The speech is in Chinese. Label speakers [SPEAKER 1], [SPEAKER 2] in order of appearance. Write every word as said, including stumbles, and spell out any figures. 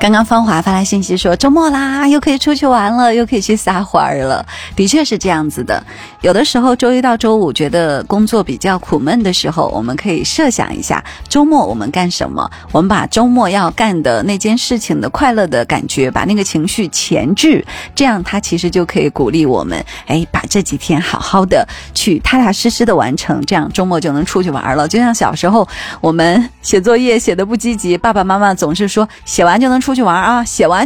[SPEAKER 1] 刚刚芳华发来信息说周末啦，又可以出去玩了，又可以去撒欢儿了。的确是这样子的，有的时候周一到周五觉得工作比较苦闷的时候，我们可以设想一下周末我们干什么，我们把周末要干的那件事情的快乐的感觉，把那个情绪前置，这样它其实就可以鼓励我们，哎，把这几天好好的去踏踏实实的完成，这样周末就能出去玩了。就像小时候我们写作业写得不积极，爸爸妈妈总是说写完就能出去玩啊，写完